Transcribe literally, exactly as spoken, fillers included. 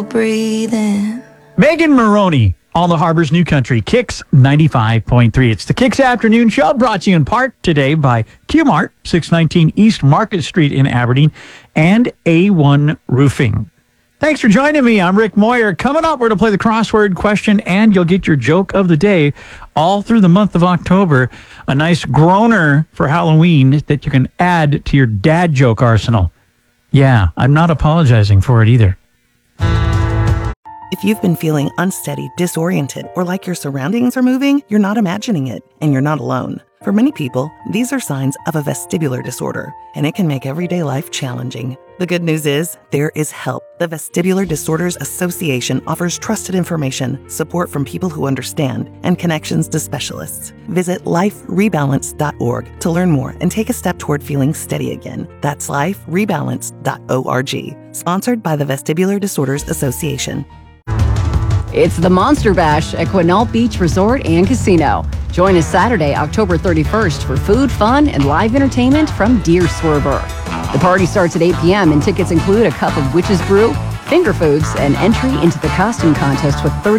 Breathe in. Megan Maroney on the Harbor's New Country, Kicks ninety-five point three. It's the Kicks Afternoon Show, brought to you in part today by Q-Mart, six nineteen East Market Street in Aberdeen, and A one Roofing. Thanks for joining me. I'm Rick Moyer. Coming up, we're going to play the crossword question, and you'll get your joke of the day all through the month of October. A nice groaner for Halloween that you can add to your dad joke arsenal. Yeah, I'm not apologizing for it either. If you've been feeling unsteady, disoriented, or like your surroundings are moving, you're not imagining it, and you're not alone. For many people, these are signs of a vestibular disorder, and it can make everyday life challenging. The good news is, there is help. The Vestibular Disorders Association offers trusted information, support from people who understand, and connections to specialists. Visit life rebalance dot org to learn more and take a step toward feeling steady again. That's life rebalance dot org. Sponsored by the Vestibular Disorders Association. It's the Monster Bash at Quinault Beach Resort and Casino. Join us Saturday, October thirty-first for food, fun, and live entertainment from Deer Swerver. The party starts at eight p.m. and tickets include a cup of Witch's Brew, finger foods, and entry into the costume contest with thirty